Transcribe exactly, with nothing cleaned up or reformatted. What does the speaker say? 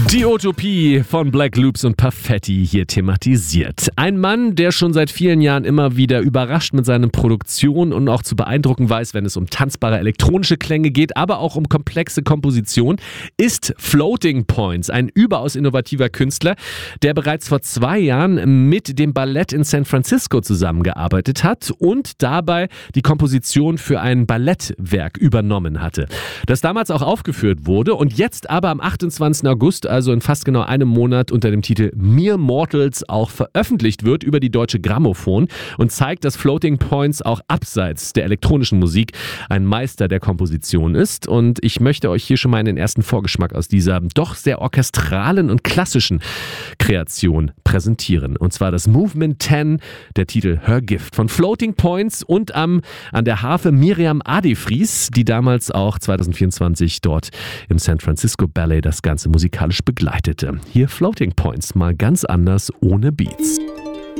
Die Utopie von Black Loops und Perfetti hier thematisiert. Ein Mann, der schon seit vielen Jahren immer wieder überrascht mit seinen Produktionen und auch zu beeindrucken weiß, wenn es um tanzbare elektronische Klänge geht, aber auch um komplexe Komposition, ist Floating Points, ein überaus innovativer Künstler, der bereits vor zwei Jahren mit dem Ballett in San Francisco zusammengearbeitet hat und dabei die Komposition für ein Ballettwerk übernommen hatte, das damals auch aufgeführt wurde und jetzt aber am achtundzwanzigsten August, also in fast genau einem Monat, unter dem Titel Mere Mortals auch veröffentlicht wird über die Deutsche Grammophon und zeigt, dass Floating Points auch abseits der elektronischen Musik ein Meister der Komposition ist. Und ich möchte euch hier schon mal einen ersten Vorgeschmack aus dieser doch sehr orchestralen und klassischen Kreation präsentieren. Und zwar das Movement zehn, der Titel Her Gift von Floating Points und am, an der Harfe Miriam Adefries, die damals auch zweitausendvierundzwanzig dort im San Francisco Ballet das Ganze musikalisch begleitete. Hier Floating Points, mal ganz anders ohne Beats.